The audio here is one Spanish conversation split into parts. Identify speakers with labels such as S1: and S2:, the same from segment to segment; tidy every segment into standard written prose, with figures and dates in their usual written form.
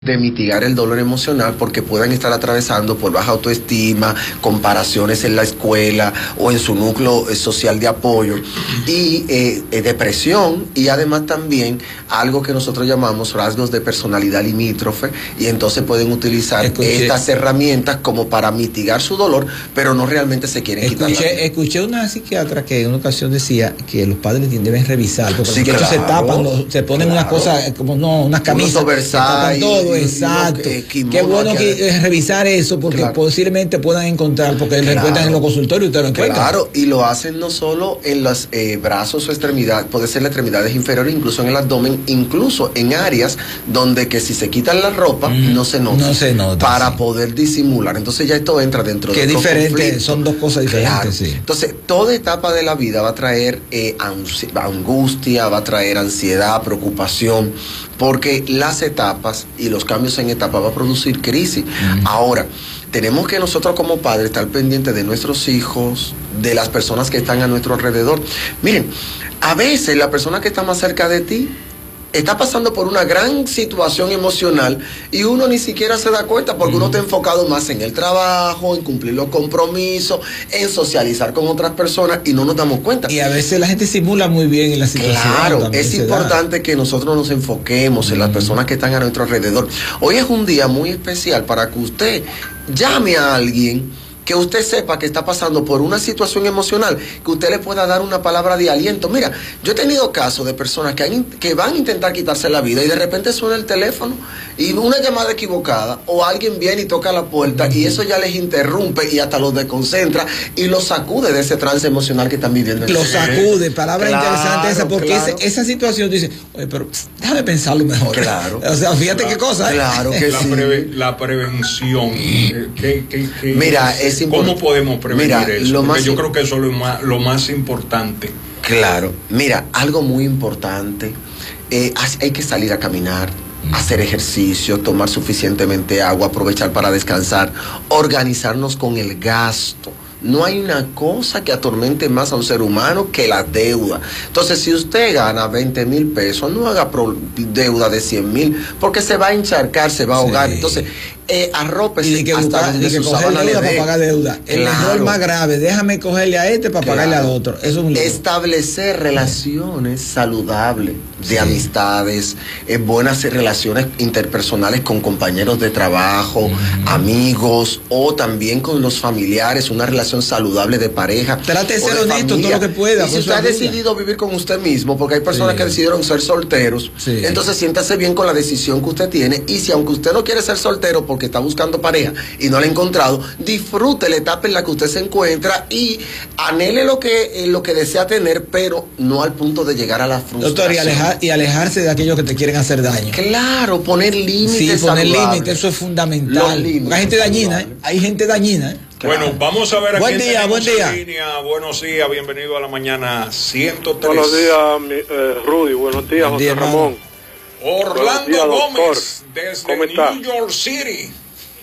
S1: de mitigar el dolor emocional porque puedan estar atravesando por baja autoestima, comparaciones en la escuela o en su núcleo social de apoyo y depresión, y además también algo que nosotros llamamos rasgos de personalidad limítrofe, y entonces pueden utilizar estas herramientas como para mitigar su dolor, pero no realmente se quieren quitar la vida.
S2: Escuché una psiquiatra que en una ocasión decía que los padres deben revisar, porque
S1: sí,
S2: claro, se tapan, se ponen unas cosas como unas camisas, se tapan todo. Exacto. Qué bueno que revisar eso, porque posiblemente puedan encontrar, porque lo encuentran en los consultorios y ustedes lo encuentran.
S1: Claro, y lo hacen no solo en los brazos o extremidades, puede ser las extremidades inferiores, incluso en el abdomen, incluso en áreas donde que si se quitan la ropa no se nota.
S2: No se nota.
S1: Para poder disimular. Entonces ya esto entra dentro de otro conflicto.
S2: Son dos cosas diferentes.
S1: Claro.
S2: Sí.
S1: Entonces, toda etapa de la vida va a traer angustia, va a traer ansiedad, preocupación, porque las etapas y los cambios en etapas va a producir crisis. Ahora, tenemos que nosotros como padres estar pendientes de nuestros hijos, de las personas que están a nuestro alrededor. Miren, a veces la persona que está más cerca de ti está pasando por una gran situación emocional y uno ni siquiera se da cuenta porque uno está enfocado más en el trabajo, en cumplir los compromisos, en socializar con otras personas y no nos damos cuenta.
S2: Y a veces la gente simula muy bien en la situación.
S1: Claro, es importante que nosotros nos enfoquemos en las personas que están a nuestro alrededor. Hoy es un día muy especial para que usted llame a alguien que usted sepa que está pasando por una situación emocional, que usted le pueda dar una palabra de aliento. Mira, yo he tenido casos de personas que van a intentar quitarse la vida y de repente suena el teléfono y una llamada equivocada o alguien viene y toca la puerta y eso ya les interrumpe y hasta los desconcentra y los sacude de ese trance emocional que están viviendo.
S2: Los sacude, palabra interesante esa, porque esa situación dice, oye, pero déjame pensarlo mejor.
S1: Claro.
S2: O sea, fíjate qué cosa.
S1: Claro que
S3: la prevención.
S1: Mira,
S3: ¿cómo podemos prevenir eso? Porque yo creo que eso es lo más importante.
S1: Claro, mira, algo muy importante, hay que salir a caminar, hacer ejercicio, tomar suficientemente agua, aprovechar para descansar, organizarnos con el gasto. No hay una cosa que atormente más a un ser humano que la deuda. Entonces, si usted gana 20,000 pesos, no haga deuda de 100,000, porque se va a encharcar, se va a ahogar. Entonces, arrópese hasta donde su sábana le dé.
S2: Para pagar deuda. El error más grave, déjame cogerle a este para pagarle al otro. Eso es un lío.
S1: Establecer relaciones saludables de amistades, buenas relaciones interpersonales con compañeros de trabajo, amigos, o también con los familiares, una relación saludable de pareja.
S2: Trate de ser honesto todo lo que pueda.
S1: Y si usted ha decidido vivir con usted mismo, porque hay personas que decidieron ser solteros, entonces siéntase bien con la decisión que usted tiene, y si aunque usted no quiere ser soltero porque está buscando pareja y no la ha encontrado, disfrute la etapa en la que usted se encuentra y anhele lo que desea tener, pero no al punto de llegar a la frustración.
S2: Doctor, y alejarse de aquellos que te quieren hacer daño.
S1: Claro, poner límites.
S2: Sí, poner límites, eso es fundamental. Hay gente dañina, hay gente dañina.
S3: Claro. Bueno, vamos a ver aquí.
S2: Buen día.
S3: Buenos días, bienvenido a la mañana 103.
S4: Buenos días, Rudy. Buenos días, José Ramón.
S3: Orlando Gómez, desde New York City.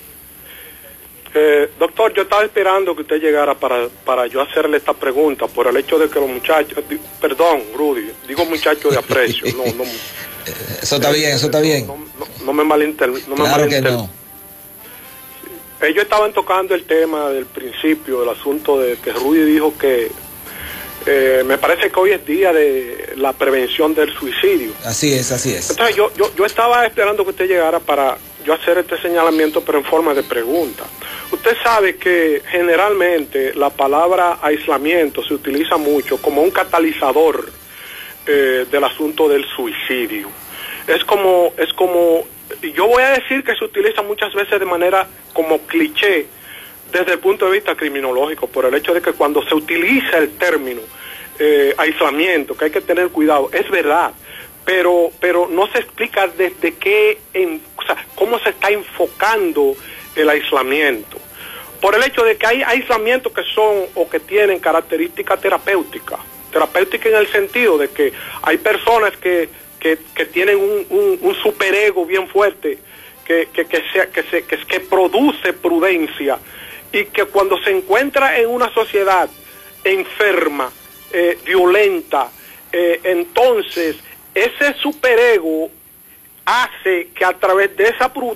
S4: Doctor, yo estaba esperando que usted llegara para yo hacerle esta pregunta, por el hecho de que los muchachos, perdón, Rudy, digo muchachos de aprecio, no.
S2: Eso está bien.
S4: No me malinterpreten.
S2: Claro que no.
S4: Ellos estaban tocando el tema del principio, del asunto de que Rudy dijo que me parece que hoy es día de la prevención del suicidio.
S2: Así es.
S4: Entonces yo estaba esperando que usted llegara para yo hacer este señalamiento, pero en forma de pregunta. Usted sabe que generalmente la palabra aislamiento se utiliza mucho como un catalizador del asunto del suicidio. Es como, yo voy a decir que se utiliza muchas veces de manera como cliché desde el punto de vista criminológico, por el hecho de que cuando se utiliza el término aislamiento, que hay que tener cuidado, es verdad, pero no se explica desde cómo se está enfocando el aislamiento. Por el hecho de que hay aislamientos que son o que tienen características terapéuticas en el sentido de que hay personas que tienen un superego bien fuerte, que produce prudencia, y que cuando se encuentra en una sociedad enferma, violenta, entonces ese superego hace que a través de esa prudencia